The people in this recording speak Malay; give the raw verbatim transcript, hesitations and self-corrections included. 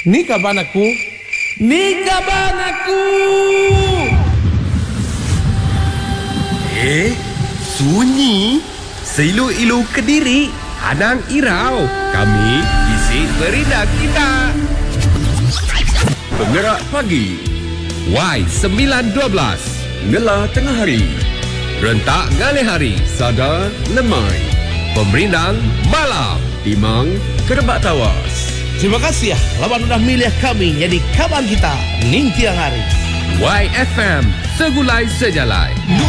Ni kaban aku. Ni kaban aku. Eh, sunyi. Seilu-ilu Kediri, Hanang Irau. Kami isi berindah kita. Penggerak pagi, Y sembilan dua belas. Ngela tengah hari, Rentak ngalih hari. Sada lemai, Pemerindang malam. Timang kerebak tawas. Terima kasih ya lawan udah milih kami jadi kaban kita ning tiang hari. Y F M, segulai sejalai.